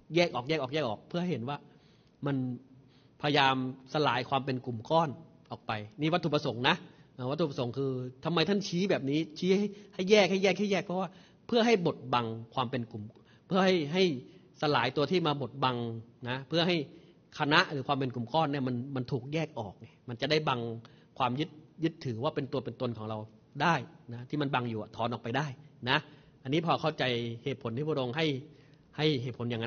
แยกออกเพื่อให้เห็นว่ามันพยายามสลายความเป็นกลุ่มก้อนออกไปนี่วัตถุประสงค์นะวัตถุประสงค์คือทำไมท่านชี้แบบนี้ชี้ให้แยกเพราะว่าเพื่อให้บดบังความเป็นกลุ่มเพื่อให้สลายตัวที่มาบดบังนะเพื่อให้คณะหรือความเป็นกลุ่มก้อนเนี่ยมันถูกแยกออกมันจะได้บังความยึดถือว่าเป็นตัวเป็นตนของเราได้นะที่มันบังอยู่ถอนออกไปได้นะอันนี้พอเข้าใจเหตุผลที่พระองค์ให้เหตุผลอย่างนั้น